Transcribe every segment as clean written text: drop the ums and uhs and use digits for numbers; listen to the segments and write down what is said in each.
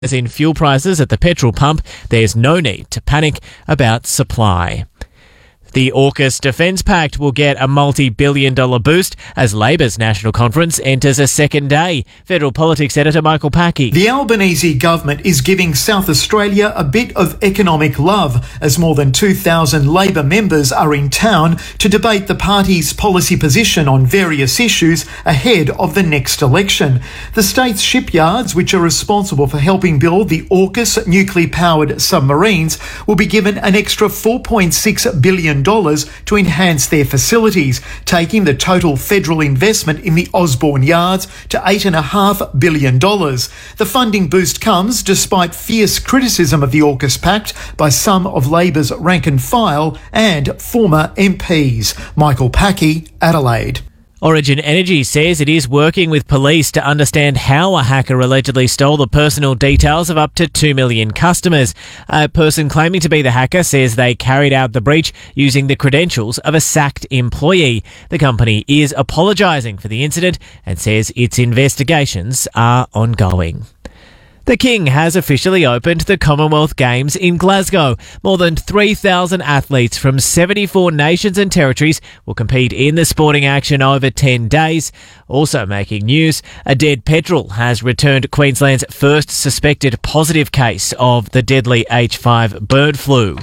As in fuel prices at the petrol pump, there's no need to panic about supply. The AUKUS Defence Pact will get a multi-billion-dollar boost as Labor's national conference enters a second day. Federal Politics editor Michael Packey. The Albanese government is giving South Australia a bit of economic love as more than 2,000 Labor members are in town to debate the party's policy position on various issues ahead of the next election. The state's shipyards, which are responsible for helping build the AUKUS nuclear-powered submarines, will be given an extra $4.6 billion to enhance their facilities, taking the total federal investment in the Osborne yards to $8.5 billion. The funding boost comes despite fierce criticism of the AUKUS Pact by some of Labor's rank and file and former MPs. Michael Packey, Adelaide. Origin Energy says it is working with police to understand how a hacker allegedly stole the personal details of up to 2 million customers. A person claiming to be the hacker says they carried out the breach using the credentials of a sacked employee. The company is apologising for the incident and says its investigations are ongoing. The King has officially opened the Commonwealth Games in Glasgow. More than 3,000 athletes from 74 nations and territories will compete in the sporting action over 10 days. Also making news, a dead petrel has returned Queensland's first suspected positive case of the deadly H5 bird flu.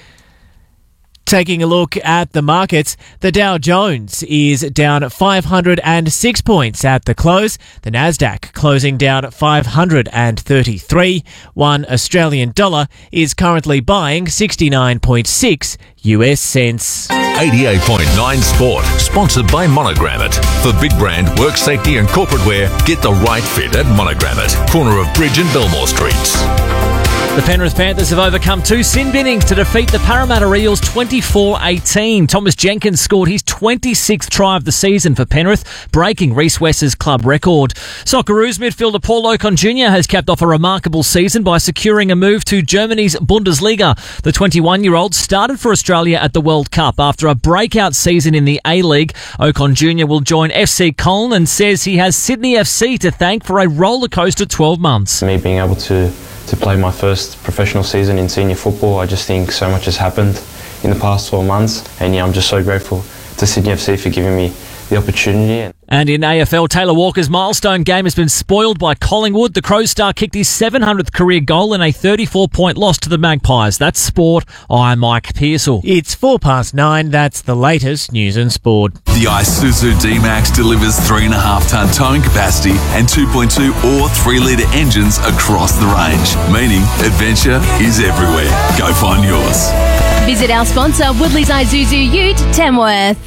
Taking a look at the markets, the Dow Jones is down 506 points at the close. The Nasdaq closing down 533. One Australian dollar is currently buying 69.6 US cents. 88.9 Sport, sponsored by Monogrammet. For big brand, work safety and corporate wear, get the right fit at Monogrammet, corner of Bridge and Belmore Streets. The Penrith Panthers have overcome two sin binnings to defeat the Parramatta Eels 24-18. Thomas Jenkins scored his 26th try of the season for Penrith, breaking Reece West's club record. Socceroos midfielder Paul Ocon Jr. has capped off a remarkable season by securing a move to Germany's Bundesliga. The 21-year-old started for Australia at the World Cup after a breakout season in the A-League. Ocon Jr. will join FC Köln and says he has Sydney FC to thank for a rollercoaster 12 months. Me being able to play my first professional season in senior football, I just think so much has happened in the past 12 months, and I'm just so grateful to Sydney FC for giving me the opportunity. And in AFL, Taylor Walker's milestone game has been spoiled by Collingwood. The Crows star kicked his 700th career goal in a 34-point loss to the Magpies. That's sport. I'm Mike Pearsall. It's 9:04. That's the latest news and sport. The Isuzu D-Max delivers 3.5-tonne towing capacity and 2.2 or 3-litre engines across the range, meaning adventure is everywhere. Go find yours. Visit our sponsor, Woodley's Isuzu Ute, Tamworth.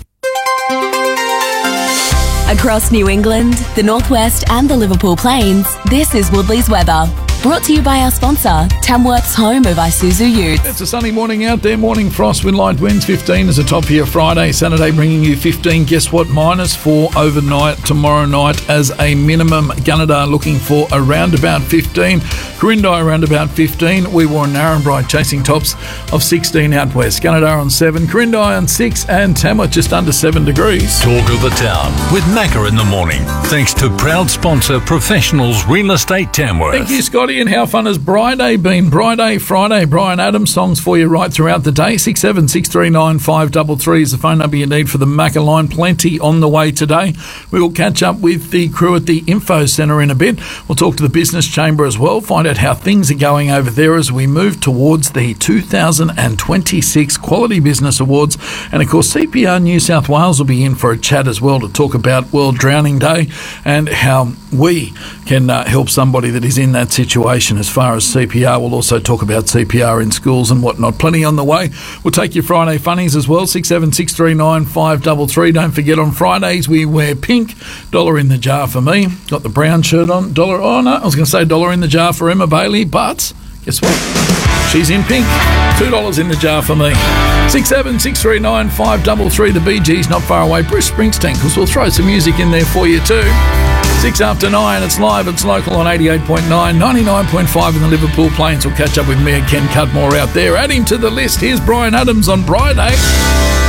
Across New England, the Northwest and the Liverpool Plains, this is Woodley's weather. Brought to you by our sponsor, Tamworth's home of Isuzu Utes. It's a sunny morning out there. Morning frost with light winds. 15 is a top here Friday. Saturday bringing you 15. Guess what? -4 overnight tomorrow night as a minimum. Gunnedah looking for around about 15. Quirindi around about 15. We were in Narrabri chasing tops of 16 out west. Gunnedah on 7. Quirindi on 6. And Tamworth just under 7 degrees. Talk of the town with Macca in the morning. Thanks to proud sponsor Professionals Real Estate Tamworth. Thank you, Scotty. And how fun has Friday been? Friday, Brian Adams songs for you right throughout the day. 676395 533 is the phone number you need for the Macca line. Plenty on the way today. We will catch up with the crew at the Info Centre in a bit. We'll talk to the Business Chamber as well, find out how things are going over there as we move towards the 2026 Quality Business Awards. And of course, CPR New South Wales will be in for a chat as well to talk about World Drowning Day and how we can help somebody that is in that situation. As far as CPR, we'll also talk about CPR in schools and whatnot. Plenty on the way. We'll take your Friday funnies as well. 676395 533. Don't forget on Fridays we wear pink. $1 in the jar for me. Got the brown shirt on. $1. Oh no, I was going to say $1 in the jar for Emma Bailey, but guess what? She's in pink. $2 in the jar for me. 676395 533. The Bee Gees not far away. Bruce Springsteen, because we'll throw some music in there for you too. 6 after 9, it's live, it's local on 88.9, 99.5 in the Liverpool Plains. We'll catch up with me and Ken Cudmore out there. Add him to the list. Here's Brian Adams on Friday.